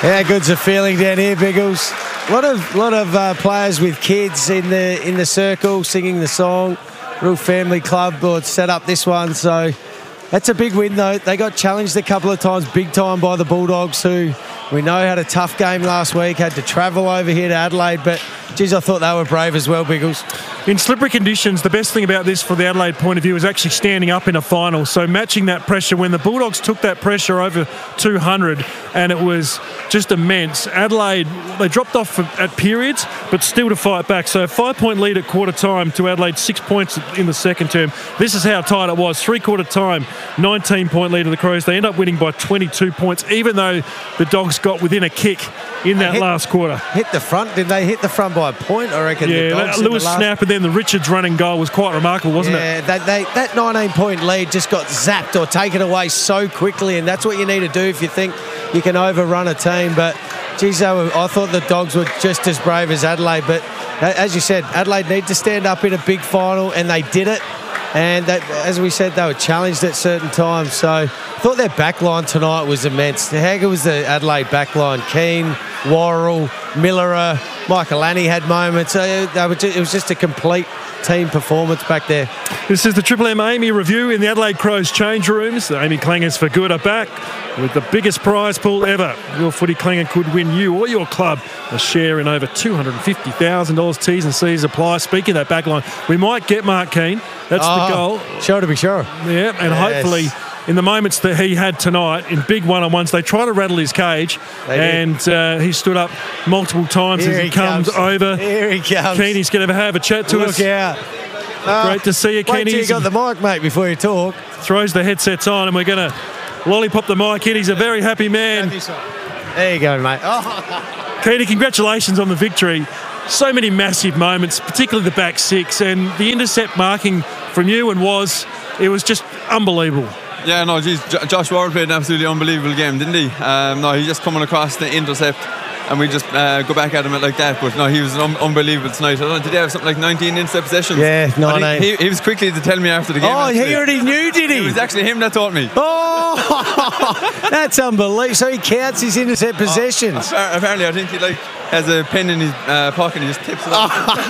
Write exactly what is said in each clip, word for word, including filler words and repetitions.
How good's the feeling down here, Biggles? A lot of lot of uh, players with kids in the in the circle singing the song. Real family club board set up this one, so that's a big win though. They got challenged a couple of times big time by the Bulldogs, who we know had a tough game last week, had to travel over here to Adelaide, but geez, I thought they were brave as well, Biggles. In slippery conditions, the best thing about this for the Adelaide point of view is actually standing up in a final. So matching that pressure, when the Bulldogs took that pressure over two hundred and it was just immense, Adelaide, they dropped off at periods, but still to fight back. So a five-point lead at quarter time to Adelaide, six points in the second term. This is how tight it was. Three-quarter time, nineteen-point lead of the Crows. They end up winning by twenty-two points, even though the Dogs got within a kick in that hit, last quarter. Hit the front. Did they hit the front by a point, I reckon? Yeah, the Dogs Lewis the last... Snap and then the Richards running goal was quite remarkable, wasn't yeah, it? Yeah, they, they, that nineteen-point lead just got zapped or taken away so quickly, and that's what you need to do if you think you can overrun a team. But, geez, they were, I thought the Dogs were just as brave as Adelaide. But, as you said, Adelaide need to stand up in a big final, and they did it. And that, as we said, they were challenged at certain times. So I thought their backline tonight was immense. How good was the Adelaide backline? Keane, Worrell, Millerer, Michael Annie had moments. Uh, they were just, it was just a complete team performance back there. This is the Triple M Amy review in the Adelaide Crows change rooms. The Amy Clangers for good are back with the biggest prize pool ever. Your footy clanger could win you or your club a share in over two hundred fifty thousand dollars. T's and C's apply. Speaking of that backline, we might get Mark Keane. That's oh, the goal. Sure to be sure. Yeah, and yes. Hopefully in the moments that he had tonight, in big one-on-ones, they try to rattle his cage, they and uh, he stood up multiple times Here as he, he comes, comes over. Here he comes. Keeney's going to have a chat to Look us. Look out. Oh, Great to see you, Keeney. Wait till you got the mic, mate, before you talk. Throws the headsets on, and we're going to lollipop the mic in. He's a very happy man. There you go, mate. Oh. Keeney, congratulations on the victory. So many massive moments, particularly the back six, and the intercept marking from you and was, it was just unbelievable. Yeah, no, geez, J- Josh Ward played an absolutely unbelievable game, didn't he? Um, no, he just coming across the intercept, and we just uh, go back at him like that. But no, he was un- unbelievable tonight. I don't know, did he have something like nineteen intercept possessions? Yeah, nineteen. He, he was quickly to tell me after the game. Oh, actually. he already knew, did he? It was actually him that taught me. Oh, that's unbelievable. So he counts his intercept possessions. Oh, apparently, I think he like has a pen in his uh, pocket and he just tips it off.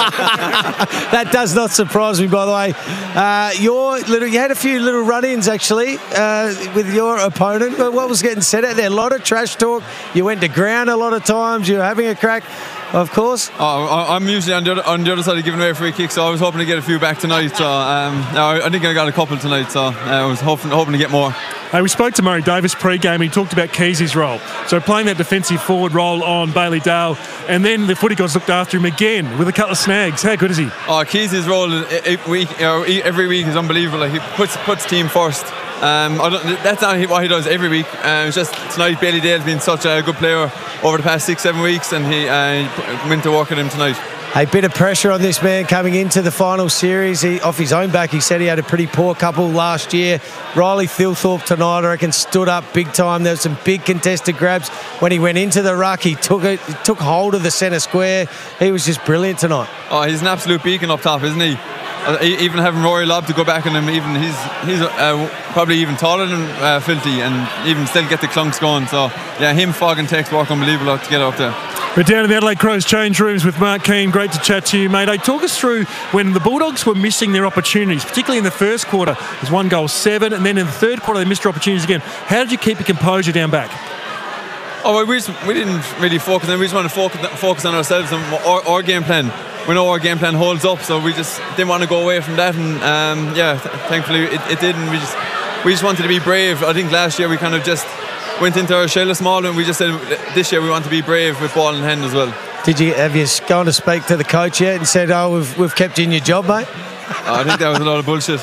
That does not surprise me, by the way. Uh, your little, you had a few little run-ins actually uh, with your opponent. But what was getting said out there? A lot of trash talk. You went to ground a lot of times. You were having a crack, of course. Oh, I'm usually on the other, on the other side of giving away free kicks, so I was hoping to get a few back tonight. So um, no, I think I got a couple tonight, so uh, I was hoping, hoping to get more. Hey, we spoke to Murray Davis pre-game. He talked about Keezy's role. So playing that defensive forward role on Bailey Dale, and then the footy guys looked after him again with a couple of snags. How good is he? Oh, Keezy's role every week is unbelievable. Like, he puts puts team first. Um, I don't, that's not what he does every week. Um, it's just tonight, Bailey Dale's been such a good player over the past six, seven weeks, and he uh, went to work with him tonight. A bit of pressure on this man coming into the final series. He, off his own back, he said he had a pretty poor couple last year. Riley Thilthorpe tonight, I reckon, stood up big time. There were some big contested grabs. When he went into the ruck, he took it, he took hold of the centre square. He was just brilliant tonight. Oh, he's an absolute beacon up top, isn't he? Uh, even having Rory Lobb to go back on him, even he's he's uh, probably even taller than uh, Filthy, and even still get the clunks going. So yeah, him, Fogg and Tex work unbelievable to get up there. We're down in the Adelaide Crows change rooms with Mark Keane. Great to chat to you, mate. Hey, talk us through when the Bulldogs were missing their opportunities, particularly in the first quarter. There's one goal, seven, and then in the third quarter they missed their opportunities again. How did you keep your composure down back? Oh, well, we just, we didn't really focus, and we just wanted to focus, focus on ourselves and our, our game plan. We know our game plan holds up, so we just didn't want to go away from that. And um, yeah, th- thankfully it, it didn't. We just we just wanted to be brave. I think last year we kind of just went into our shell a small, and we just said this year we want to be brave with ball in hand as well. Did you have you gone to speak to the coach yet and said, "Oh, we've we've kept you in your job, mate"? Oh, I think that was a lot of bullshit.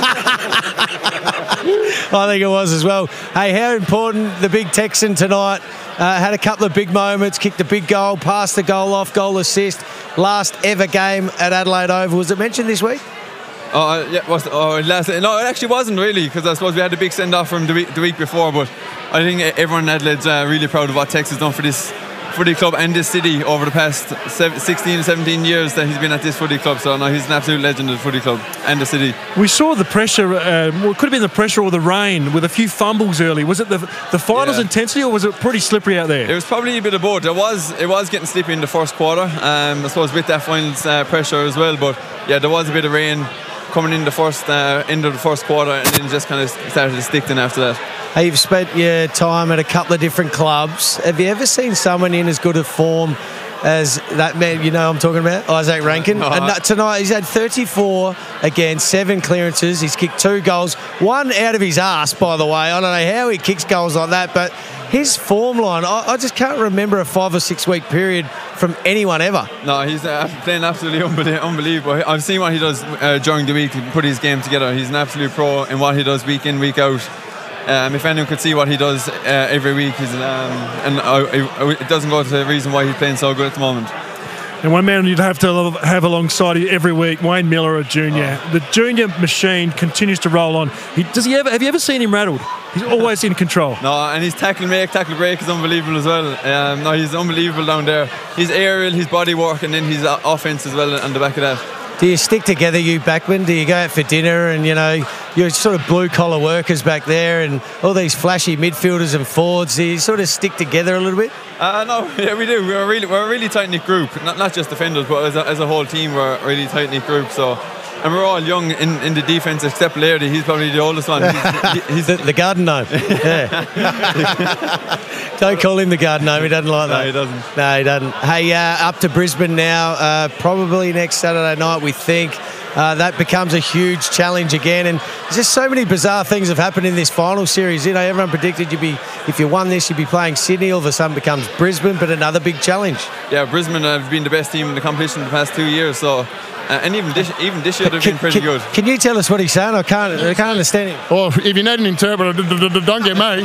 I think it was as well. Hey, how important the big Texan tonight. Uh, had a couple of big moments, kicked a big goal, passed the goal off, goal assist. Last ever game at Adelaide Oval. Was it mentioned this week? Oh, yeah, was, oh, last, no, it actually wasn't really, because I suppose we had a big send-off from the week, the week before, but I think everyone in Adelaide's uh, really proud of what Tex has done for this footy club and this city over the past sixteen, seventeen years that he's been at this footy club. So no, he's an absolute legend of the footy club and the city. We saw the pressure, uh, well, it could have been the pressure or the rain with a few fumbles early. Was it the the finals yeah. intensity, or was it pretty slippery out there? It was probably a bit of both. It was it was getting slippery in the first quarter, um, I suppose with that finals uh, pressure as well. But yeah, there was a bit of rain coming in the first uh, end of the first quarter, and then just kind of started to stick in after that. Hey, you've spent your time at a couple of different clubs. Have you ever seen someone in as good a form as that man, you know I'm talking about, Isaac Rankin? Uh-huh. And tonight he's had thirty-four again, seven clearances. He's kicked two goals, one out of his arse, by the way. I don't know how he kicks goals like that, but his form line, I, I just can't remember a five or six week period from anyone ever. No, he's uh, playing absolutely unbelievable. I've seen what he does uh, during the week to put his game together. He's an absolute pro in what he does week in, week out. Um, if anyone could see what he does uh, every week, he's, um, and uh, it doesn't go to the reason why he's playing so good at the moment. And one man you'd have to have alongside you every week, Wayne Miller, a junior. Oh. The junior machine continues to roll on. He, does he ever? Have you ever seen him rattled? He's always in control. No, and his tackle make, tackle break is unbelievable as well. Um, no, he's unbelievable down there. His aerial, his body work, and then his offense as well on the back of that. Do you stick together, you backmen? Do you go out for dinner and, you know, you're sort of blue-collar workers back there and all these flashy midfielders and forwards, do you sort of stick together a little bit? Uh, no, yeah, we do. We're a really, we're a really tight-knit group. Not, not just defenders, but as a, as a whole team, we're a really tight-knit group. So, and we're all young in, in the defence, except Lairdy. He's probably the oldest one. He's, he's the, the garden gnome. Yeah. Don't call him the garden gnome. He doesn't like that. No, he doesn't. No, he doesn't. Hey, uh, up to Brisbane now. Uh, probably next Saturday night, we think. Uh, that becomes a huge challenge again, and there's just so many bizarre things have happened in this final series. You know, everyone predicted you'd be, if you won this, you'd be playing Sydney. All of a sudden, becomes Brisbane, but another big challenge. Yeah, Brisbane have been the best team in the competition the past two years. So, uh, and even this, even this year they've can, been pretty can, good. Can you tell us what he's saying? I can't, I can't understand him. Well, if you need an interpreter, don't get me.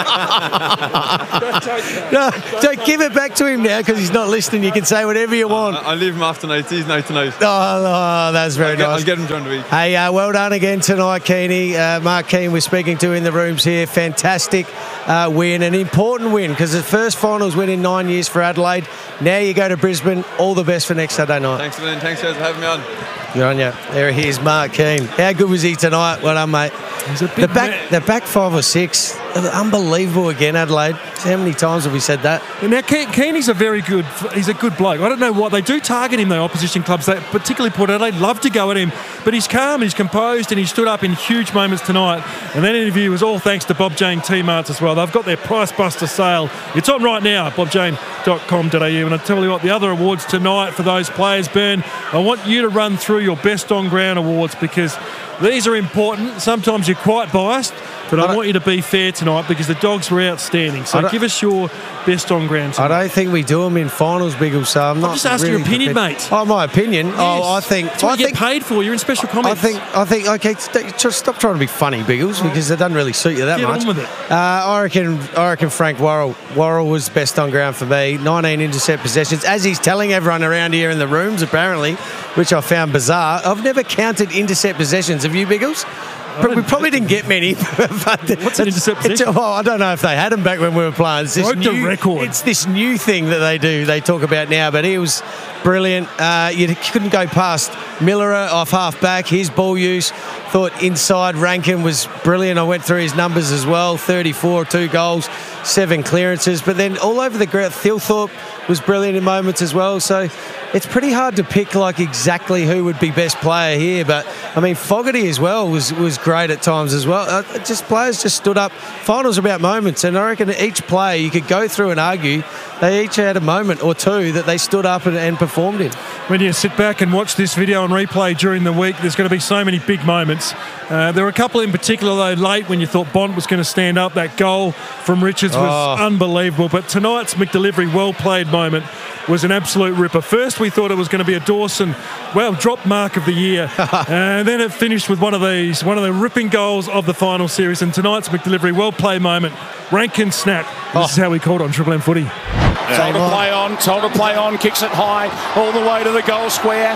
No, don't give it back to him now because he's not listening. You can say whatever you want. I'll leave him off tonight. It's his night tonight. Oh, oh that's very I'll get, nice. I'll get him during the week. Hey, uh, well done again tonight, Keeney. Uh, Mark Keane we're speaking to in the rooms here. Fantastic uh, win, an important win because the first finals win in nine years for Adelaide. Now you go to Brisbane. All the best for next Saturday night. Thanks, Lynn. Thanks, guys, for having me on. Good on you. There he is, Mark Keane. How good was he tonight? Well done, mate. He's a big the back, man. the back five or six, unbelievable again, Adelaide. How many times have we said that? Now, Ke- Keeney's a very good, he's a good bloke. I don't know what, they do target him, the opposition clubs, they, particularly Port Adelaide, love to go at him, but he's calm, he's composed, and he stood up in huge moments tonight. And that interview was all thanks to Bob Jane T-Marts as well. They've got their Price Buster sale. It's on right now, bob jane dot com dot a u. And I'll tell you what, the other awards tonight for those players, Bern, I want you to run through your best on-ground awards because these are important. Sometimes you're quite biased, but I, I want you to be fair tonight because the Dogs were outstanding. So give us your best on ground tonight. I don't think we do them in finals, Biggle, so I'm, I'm not just asking really your opinion, prepared. mate. Oh, my opinion? Yes. Oh, I think... That's what I you think, get paid for. You're in special comments. I think, I think, okay, st- just stop trying to be funny, Biggles, because it doesn't really suit you that Get much. on with it. Uh, I reckon I reckon Frank Worrell. Worrell was best on ground for me. nineteen intercept possessions, as he's telling everyone around here in the rooms, apparently, which I found bizarre. I've never counted intercept possessions. Have you, Biggles? We probably didn't get many. But what's an intercept possession? Well, I don't know if they had them back when we were playing. It's this Broke the new, record. It's this new thing that they do, they talk about now, but he was brilliant. Uh, you couldn't go past Miller off half back, his ball use. Thought inside Rankin was brilliant. I went through his numbers as well, thirty-four, two goals, seven clearances. But then all over the ground, Thilthorpe was brilliant in moments as well. So it's pretty hard to pick like exactly who would be best player here. But I mean, Fogarty as well was, was great at times as well. Uh, just players just stood up. Finals are about moments, and I reckon each player you could go through and argue they each had a moment or two that they stood up and, and performed in. When you sit back and watch this video on replay during the week, there's going to be so many big moments. Uh, there were a couple in particular, though, late when you thought Bont was going to stand up. That goal from Richards was Oh. unbelievable. But tonight's McDelivery well-played moment was an absolute ripper. First, we thought it was going to be a Dawson, well, drop mark of the year. And then it finished with one of these, one of the ripping goals of the final series. And tonight's McDelivery well-played moment, Rankin snap. This Oh. is how we called on Triple M Footy. Told to play on, told to play on, kicks it high, all the way to the goal square.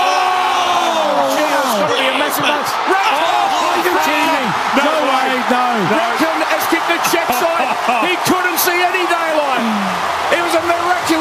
Oh! Gee, it's got to be a massive one. Oh, are you kidding me? No way, no. Rankin has kicked the check side. He couldn't see any daylight. It was a miraculous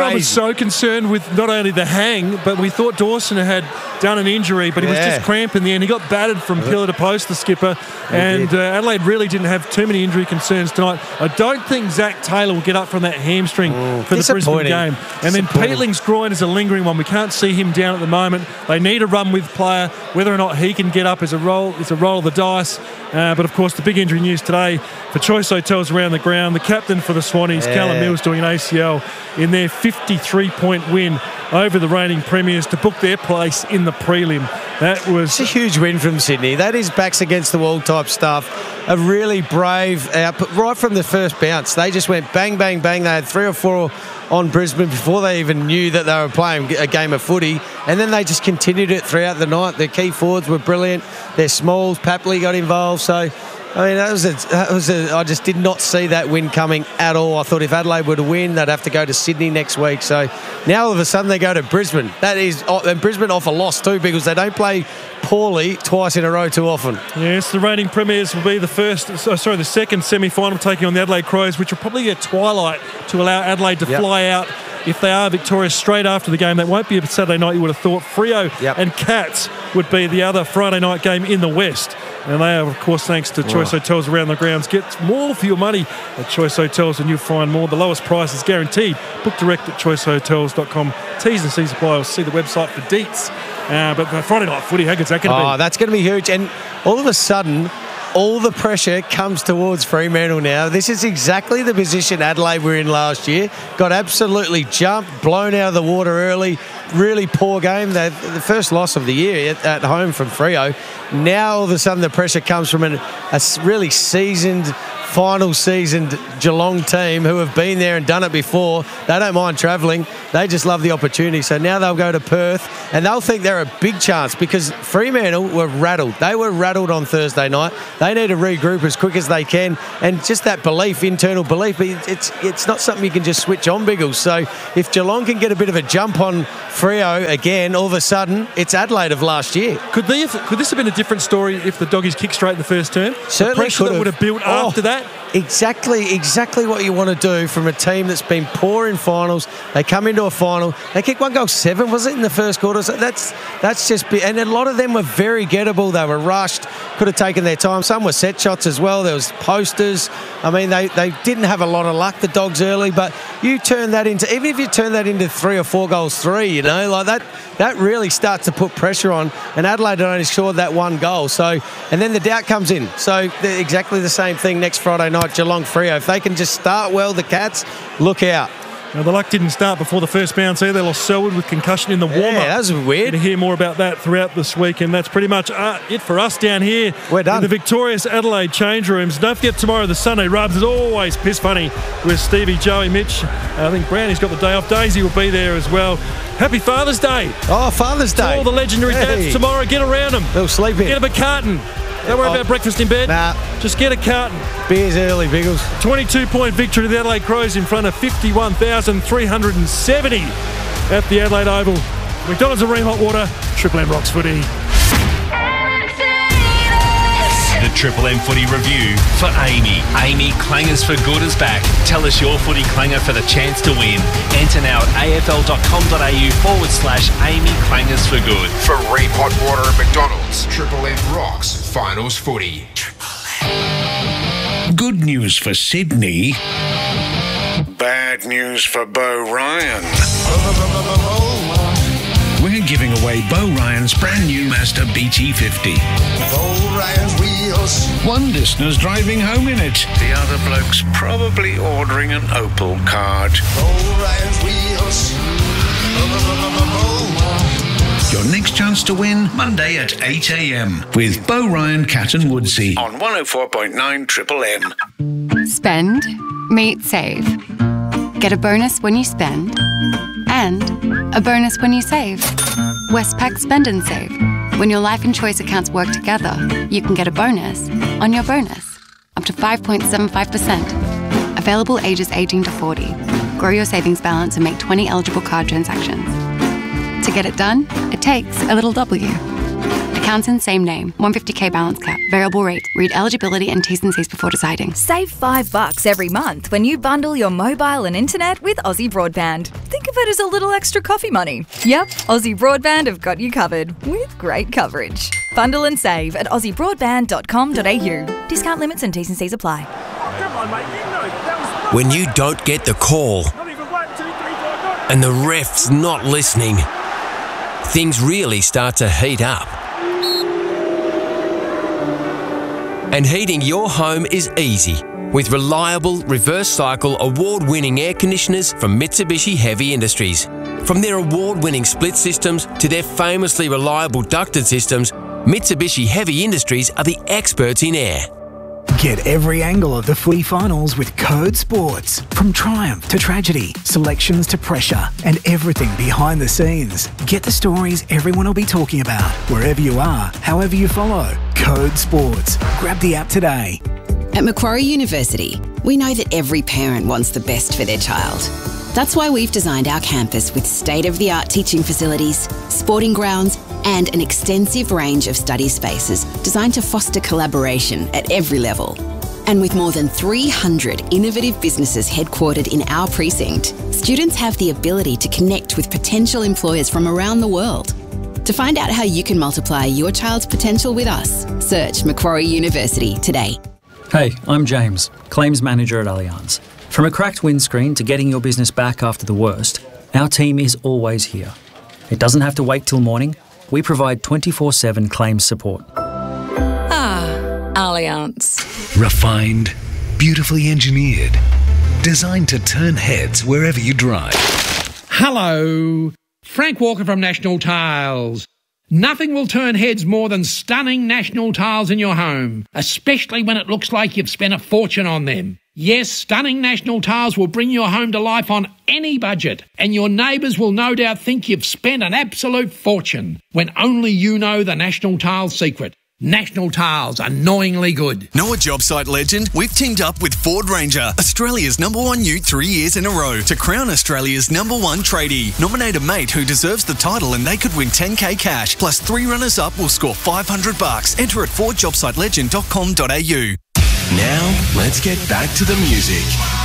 Everyone was so concerned with not only the hang, but we thought Dawson had done an injury, but he Yeah. was just cramp in the end. He got battered from pillar to post, the skipper, and uh, Adelaide really didn't have too many injury concerns tonight. I don't think Zach Taylor will get up from that hamstring for the Brisbane disappointing. game. And then Disappointing. Peatling's groin is a lingering one. We can't see him down at the moment. They need a run with player. Whether or not he can get up is a roll is a roll of the dice. Uh, but of course, the big injury news today for Choice Hotels around the ground. The captain for the Swannies, Yeah. Callum Mills, doing an A C L in their fifty-three point win over the reigning premiers to book their place in the prelim. That was It's a huge win from Sydney. That is backs against the wall type stuff. A really brave output right from the first bounce. They just went bang, bang, bang. They had three or four on Brisbane before they even knew that they were playing a game of footy. And then they just continued it throughout the night. Their key forwards were brilliant. Their smalls, Papley got involved. So, I mean, that was a, that was a, I just did not see that win coming at all. I thought if Adelaide were to win, they'd have to go to Sydney next week. So now all of a sudden they go to Brisbane. That is, and Brisbane off a loss too, because they don't play poorly twice in a row too often. Yes, the reigning premiers will be the first, oh, sorry, the second semi-final taking on the Adelaide Crows, which will probably get twilight to allow Adelaide to Yep. fly out. If they are victorious straight after the game, that won't be a Saturday night, you would have thought. Freo Yep. and Cats would be the other Friday night game in the West. And they are, of course, thanks to Choice Hotels around the grounds. Get more for your money at Choice Hotels and you'll find more. The lowest price is guaranteed. Book direct at choice hotels dot com. T's and C's apply. Or see the website for deets. Uh, but the Friday night footy, how good's that going to Oh, be? that's going to be huge. And all of a sudden, all the pressure comes towards Fremantle now. This is exactly the position Adelaide were in last year. Got absolutely jumped, blown out of the water early. Really poor game. They the first loss of the year at, at home from Freo. Now all of a sudden the pressure comes from an, a s- really seasoned, final seasoned Geelong team who have been there and done it before. They don't mind travelling. They just love the opportunity. So now they'll go to Perth and they'll think they're a big chance because Fremantle were rattled. They were rattled on Thursday night. They need to regroup as quick as they can. And just that belief, internal belief, it's it's not something you can just switch on, Biggles. So if Geelong can get a bit of a jump on Freo again, all of a sudden, it's Adelaide of last year. Could, they have, could this have been a different story if the Doggies kicked straight in the first term? Certainly the pressure could that have. would have built Oh. after that? Exactly, exactly what you want to do from a team that's been poor in finals. They come into a final. They kicked one goal seven, was it, in the first quarter? So that's that's just be, and a lot of them were very gettable. They were rushed, could have taken their time. Some were set shots as well. There was posters. I mean, they, they didn't have a lot of luck, the Dogs, early, but you turn that into, even if you turn that into three or four goals, three, you know, like that, that really starts to put pressure on. And Adelaide only scored that one goal. So, and then the doubt comes in. So they're exactly the same thing next Friday night, Geelong Freo. If they can just start well, the Cats, look out. Now, the luck didn't start before the first bounce either. They lost Selwood with concussion in the warm-up. Yeah, that was We're weird. going to hear more about that throughout this week, and that's pretty much uh, it for us down here. We're done. In the victorious Adelaide change rooms. Don't forget tomorrow, the Sunday Rubs is always piss funny with Stevie, Joey, Mitch. I think Brownie's got the day off. Daisy will be there as well. Happy Father's Day. Oh, Father's To Day. all the legendary Hey. dads tomorrow. Get around them. They'll sleep Get in. them a carton. Don't worry Oh. about breakfast in bed. Nah. Just get a carton. Beers early, Biggles. twenty-two point victory to the Adelaide Crows in front of fifty-one thousand three hundred seventy at the Adelaide Oval. McDonald's Arena Hot Water, Triple M Rocks Footy. The Triple M Footy Review for Amy. Amy Clangers for Good is back. Tell us your footy clanger for the chance to win. Enter now at afl.com.au forward slash Amy Clangers for Good. For Ream Hot Water at McDonald's, Triple M Rocks Finals Footy. Good news for Sydney. Bad news for Beau Ryan. We're giving away Beau Ryan's brand new Mazda B T fifty. One listener's driving home in it. The other bloke's probably ordering an Opel card. Your next chance to win, Monday at eight a.m. with Beau Ryan, Cat and Woodsy on one oh four point nine Triple M. Spend, meet, save. Get a bonus when you spend, and a bonus when you save. Westpac Spend and Save. When your life and choice accounts work together, you can get a bonus on your bonus, up to five point seven five percent. Available ages eighteen to forty. Grow your savings balance and make twenty eligible card transactions. To get it done, it takes a little W. Accountant same name. one hundred fifty k balance cap. Variable rate. Read eligibility and T's and C's before deciding. Save five bucks every month when you bundle your mobile and internet with Aussie Broadband. Think of it as a little extra coffee money. Yep, Aussie Broadband have got you covered with great coverage. Bundle and save at aussie broadband dot com dot a u. Discount limits and T's and C's apply. When you don't get the call and the ref's not listening, things really start to heat up. And heating your home is easy with reliable reverse cycle award-winning air conditioners from Mitsubishi Heavy Industries. From their award-winning split systems to their famously reliable ducted systems, Mitsubishi Heavy Industries are the experts in air. Get every angle of the footy finals with Code Sports. From triumph to tragedy, selections to pressure, and everything behind the scenes. Get the stories everyone will be talking about, wherever you are, however you follow. Code Sports. Grab the app today. At Macquarie University, we know that every parent wants the best for their child. That's why we've designed our campus with state-of-the-art teaching facilities, sporting grounds, and an extensive range of study spaces designed to foster collaboration at every level. And with more than three hundred innovative businesses headquartered in our precinct, students have the ability to connect with potential employers from around the world. To find out how you can multiply your child's potential with us, search Macquarie University today. Hey, I'm James, Claims Manager at Allianz. From a cracked windscreen to getting your business back after the worst, our team is always here. It doesn't have to wait till morning. We provide twenty-four seven claims support. Ah, Allianz. Refined, beautifully engineered, designed to turn heads wherever you drive. Hello, Frank Walker from National Tiles. Nothing will turn heads more than stunning National Tiles in your home, especially when it looks like you've spent a fortune on them. Yes, stunning National Tiles will bring your home to life on any budget, and your neighbours will no doubt think you've spent an absolute fortune, when only you know the National Tiles secret. National Tiles, annoyingly good. Know a job site legend? We've teamed up with Ford Ranger, Australia's number one ute three years in a row, to crown Australia's number one tradie. Nominate a mate who deserves the title and they could win ten k cash, plus three runners-up will score five hundred bucks. Enter at ford job site legend dot com dot a u. Now, let's get back to the music.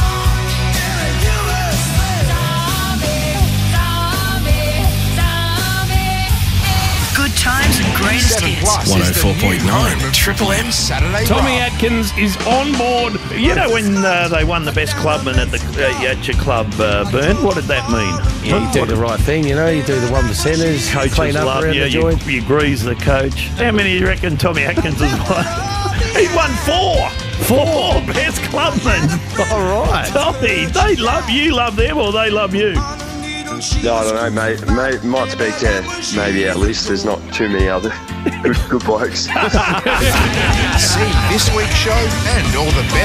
Good times and greatest hits. one oh four point nine Triple M Saturday Tommy Rock. Atkins is on board. You know when uh, they won the best clubman at the uh, at your club, uh, Bern? What did that mean? Yeah, you do the right thing, you know, you do the one percenters, Coaches clean up love around you, the you, joint. you grease the coach. How many do you reckon Tommy Atkins has won? He won four. Four best clubmen. All right. Tommy, they love you, love them, or they love you? No, I don't know, mate. May, might speak to maybe our list. There's not too many other good, good blokes. See this week's show and all the best